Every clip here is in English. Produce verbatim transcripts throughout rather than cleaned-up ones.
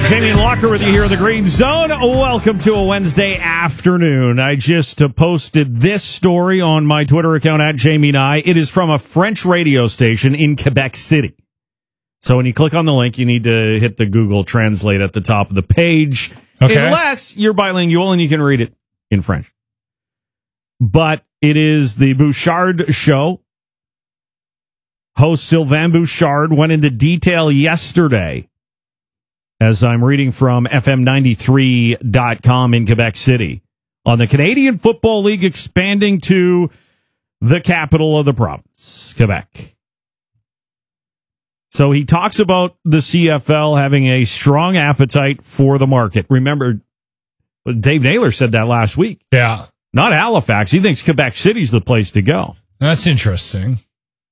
Jamie Locker with you here in the Green Zone. Welcome to a Wednesday afternoon. I just uh, posted this story on my Twitter account at Jamie Nye. It is from a French radio station in Quebec City. So when you click on the link, you need to hit the Google Translate at the top of the page. Okay. Unless you're bilingual and you can read it in French. But it is the Bouchard Show. Host Sylvain Bouchard went into detail yesterday, as I'm reading from F M ninety-three dot com in Quebec City, on the Canadian Football League expanding to the capital of the province, Quebec. So he talks about the C F L having a strong appetite for the market. Remember, Dave Naylor said that last week. Yeah. Not Halifax. He thinks Quebec City's the place to go. That's interesting.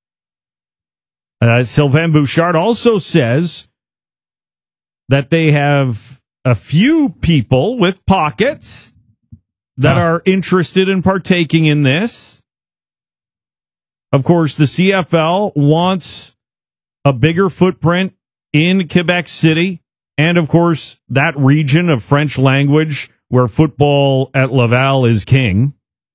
Uh, Sylvain Bouchard also says that they have a few people with pockets that huh. are interested in partaking in this. Of course, the C F L wants a bigger footprint in Quebec City, and of course, that region of French language where football at Laval is king.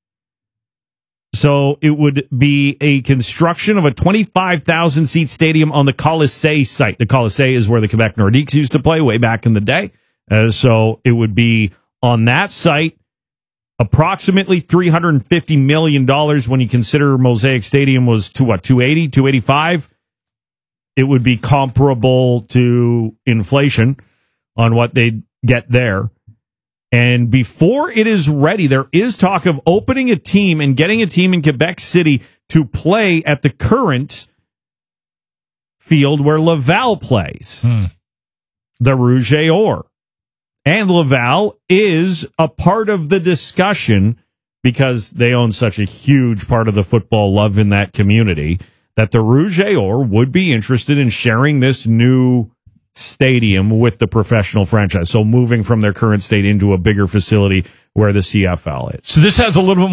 So it would be a construction of a twenty-five thousand seat stadium on the Colisée site. The Colisée is where the Quebec Nordiques used to play way back in the day. Uh, so it would be on that site, approximately three hundred fifty million dollars when you consider Mosaic Stadium was to what, two eighty, two eighty-five? It would be comparable to inflation on what they'd get there. And before it is ready, there is talk of opening a team and getting a team in Quebec City to play at the current field where Laval plays, hmm. the Rouge et Or. And Laval is a part of the discussion because they own such a huge part of the football love in that community that the Rouge et Or would be interested in sharing this new stadium with the professional franchise. So moving from their current state into a bigger facility where the C F L is. So this has a little bit